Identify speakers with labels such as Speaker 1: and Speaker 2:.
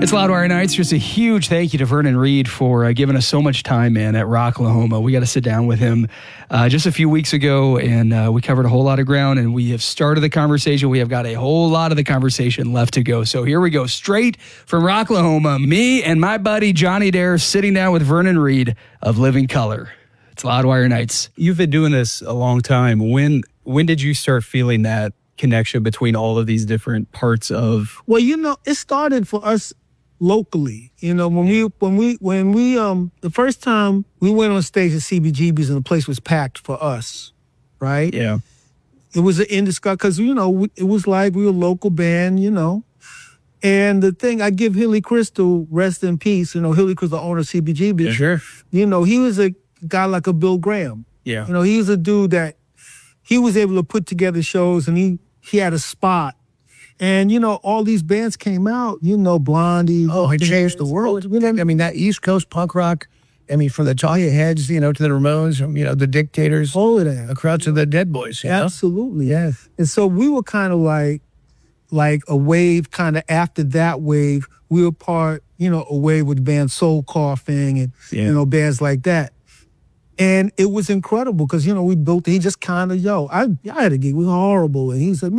Speaker 1: It's Loudwire Nights. Just a huge thank you to Vernon Reid for giving us so much time, man, at Rocklahoma. We got to sit down with him just a few weeks ago, and we covered a whole lot of ground, and we have started the conversation. We have got a whole lot of the conversation left to go. So here we go, straight from Rocklahoma, me and my buddy Johnny Dare sitting down with Vernon Reid of Living Color. It's Loudwire Nights. You've been doing this a long time. When did you start feeling that connection between all of these different parts of...
Speaker 2: Well, it started for us locally. When we the first time we went on stage at CBGB's and the place was packed for us, right?
Speaker 1: Yeah.
Speaker 2: It was an indiscuss because it was like we were a local band, And the thing, I give Hilly Crystal, rest in peace, Hilly Crystal, the owner of CBGB.
Speaker 1: Yeah, sure.
Speaker 2: He was a guy like a Bill Graham.
Speaker 1: Yeah.
Speaker 2: He was a dude that he was able to put together shows, and he had a spot. And, all these bands came out, Blondie.
Speaker 3: Oh, it changed the world. I mean, that East Coast punk rock, from the Talia Heads, to the Ramones, from, the Dictators.
Speaker 2: All of that.
Speaker 3: Across to the Dead Boys.
Speaker 2: Absolutely.
Speaker 3: Yes.
Speaker 2: And so we were kind of like a wave, kind of after that wave, we were part, a wave with the band Soul Coughing and, bands like that. And it was incredible because, we built, he just kind of, I had a gig, it was horrible. And he said,